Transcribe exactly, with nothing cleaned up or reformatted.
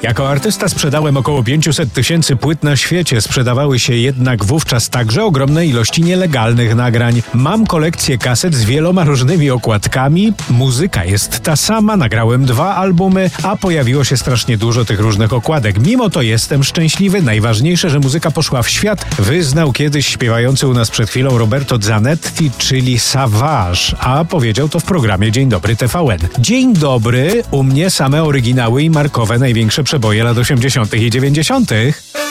Jako artysta sprzedałem około pięćset tysięcy płyt na świecie. Sprzedawały się jednak wówczas także ogromne ilości nielegalnych nagrań. Mam kolekcję kaset z wieloma różnymi okładkami. Muzyka jest ta sama. Nagrałem dwa albumy, a pojawiło się strasznie dużo tych różnych okładek. Mimo to jestem szczęśliwy. Najważniejsze, że muzyka poszła w świat. Wyznał kiedyś śpiewający u nas przed chwilą Roberto Zanetti, czyli Savage, a powiedział to w programie Dzień Dobry T V N. Dzień dobry, u mnie same oryginały i markowe największe przeboje lat osiemdziesiątych i dziewięćdziesiątych.